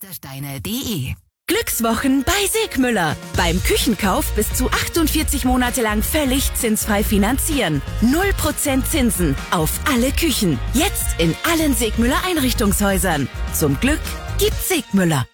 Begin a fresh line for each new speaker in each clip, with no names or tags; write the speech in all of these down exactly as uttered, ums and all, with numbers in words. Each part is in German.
Steine punkt de. Glückswochen bei Segmüller. Beim Küchenkauf bis zu achtundvierzig Monate lang völlig zinsfrei finanzieren. null Prozent Zinsen auf alle Küchen. Jetzt in allen Segmüller Einrichtungshäusern. Zum Glück gibt's Segmüller.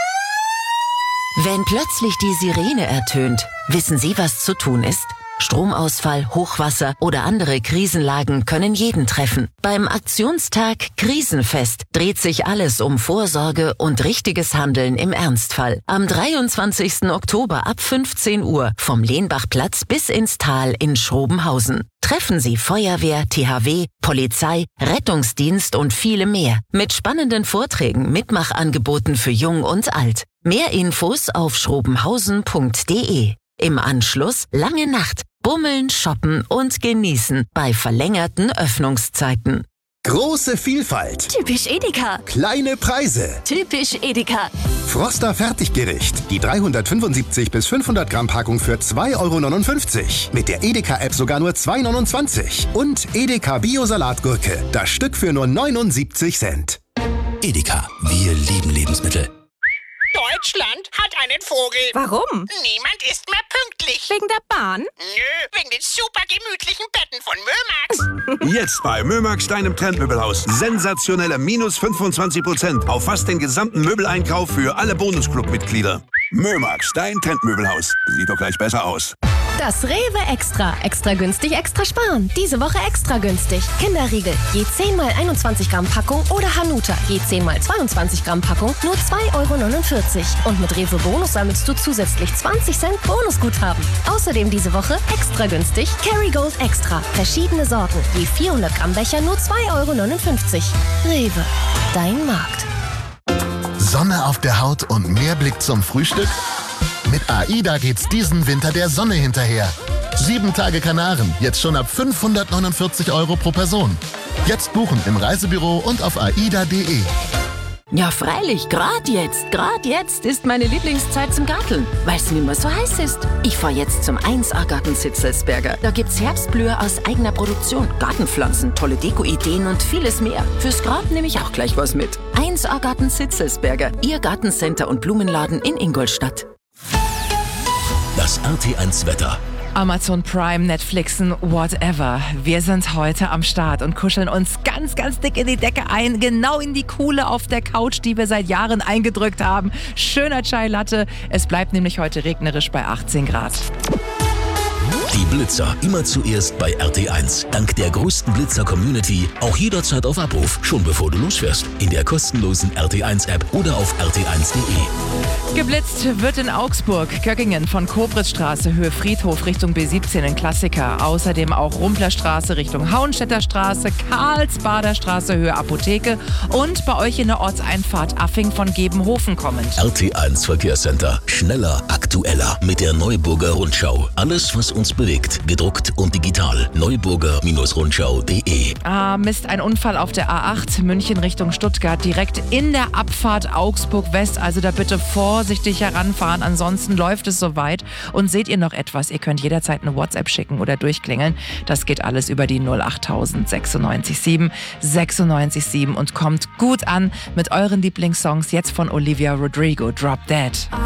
Wenn plötzlich die Sirene ertönt, wissen Sie, was zu tun ist? Stromausfall, Hochwasser oder andere Krisenlagen können jeden treffen. Beim Aktionstag Krisenfest dreht sich alles um Vorsorge und richtiges Handeln im Ernstfall. Am dreiundzwanzigsten Oktober ab fünfzehn Uhr vom Lehnbachplatz bis ins Tal in Schrobenhausen. Treffen Sie Feuerwehr, T H W, Polizei, Rettungsdienst und viele mehr. Mit spannenden Vorträgen, Mitmachangeboten für Jung und Alt. Mehr Infos auf schrobenhausen punkt de. Im Anschluss lange Nacht, bummeln, shoppen und genießen bei verlängerten Öffnungszeiten.
Große Vielfalt.
Typisch Edeka.
Kleine Preise.
Typisch Edeka.
Froster Fertiggericht. Die dreihundertfünfundsiebzig bis fünfhundert Gramm Packung für zwei Euro neunundfünfzig. Mit der Edeka-App sogar nur zwei Euro neunundzwanzig. Und Edeka Bio-Salatgurke. Das Stück für nur neunundsiebzig Cent.
Edeka. Wir lieben Lebensmittel.
Deutschland hat einen Vogel.
Warum?
Niemand ist mehr pünktlich.
Wegen der Bahn?
Nö, wegen den super gemütlichen Betten von Mömax.
Jetzt bei Mömax, deinem Trendmöbelhaus. Sensationelle minus fünfundzwanzig Prozent auf fast den gesamten Möbeleinkauf für alle Bonusclub-Mitglieder. Mömax, dein Trendmöbelhaus. Sieht doch gleich besser aus.
Das Rewe Extra. Extra günstig, extra sparen. Diese Woche extra günstig. Kinderriegel. Je zehn mal einundzwanzig Gramm Packung oder Hanuta. Je zehn mal zweiundzwanzig Gramm Packung. Nur zwei Euro neunundvierzig. Und mit Rewe Bonus sammelst du zusätzlich zwanzig Cent Bonusguthaben. Außerdem diese Woche extra günstig Kerrygold Extra. Verschiedene Sorten. Je vierhundert Gramm Becher nur zwei Euro neunundfünfzig. Rewe. Dein Markt.
Sonne auf der Haut und mehr Blick zum Frühstück? Mit AIDA geht's diesen Winter der Sonne hinterher. Sieben Tage Kanaren, jetzt schon ab fünfhundertneunundvierzig Euro pro Person. Jetzt buchen im Reisebüro und auf aida punkt de.
Ja, freilich, grad jetzt, grad jetzt ist meine Lieblingszeit zum Garteln, weil es nicht mehr so heiß ist. Ich fahr jetzt zum eins A Garten Zitzelsberger. Da gibt's Herbstblüher aus eigener Produktion, Gartenpflanzen, tolle Deko-Ideen und vieles mehr. Fürs Grab nehme ich auch gleich was mit. eins A Garten Zitzelsberger, Ihr Gartencenter und Blumenladen in Ingolstadt.
Das R T eins Wetter.
Amazon Prime, Netflixen, whatever. Wir sind heute am Start und kuscheln uns ganz, ganz dick in die Decke ein. Genau in die Kuhle auf der Couch, die wir seit Jahren eingedrückt haben. Schöner Chai Latte. Es bleibt nämlich heute regnerisch bei achtzehn Grad.
Die Blitzer immer zuerst bei R T eins. Dank der größten Blitzer-Community auch jederzeit auf Abruf, schon bevor du losfährst. In der kostenlosen R T eins App oder auf r t eins punkt de.
Geblitzt wird in Augsburg, Göckingen von Kobritzstraße, Höhe Friedhof Richtung B siebzehn ein Klassiker. Außerdem auch Rumplerstraße Richtung Hauenstädter Straße, Karlsbader Straße, Höhe Apotheke und bei euch in der Ortseinfahrt Affing von Gebenhofen kommend.
R T eins Verkehrscenter. Schneller, aktueller mit der Neuburger Rundschau. Alles, was uns bewegt, gedruckt und digital. Neuburger Rundschau punkt de.
Ah, Mist, ein Unfall auf der A acht, München Richtung Stuttgart, direkt in der Abfahrt Augsburg West. Also da bitte vorsichtig heranfahren, ansonsten läuft es soweit. Und seht ihr noch etwas, ihr könnt jederzeit eine WhatsApp schicken oder durchklingeln. Das geht alles über die null achttausend sechsundneunzig sieben sechsundneunzig sieben und kommt gut an mit euren Lieblingssongs jetzt von Olivia Rodrigo, Drop Dead.